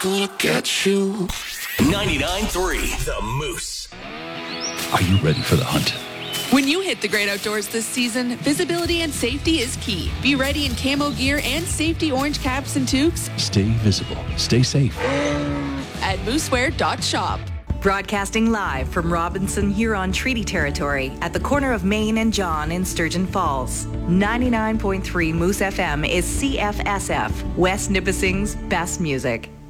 gonna get you. 99.3 The Moose. Are you ready for the hunt? When you hit the great outdoors this season, visibility and safety is key. Be ready in camo gear and safety orange caps and toques. Stay visible. Stay safe. At moosewear.shop. Broadcasting live from Robinson Huron Treaty Territory at the corner of Main and John in Sturgeon Falls. 99.3 Moose FM is CFSF, West Nipissing's best music.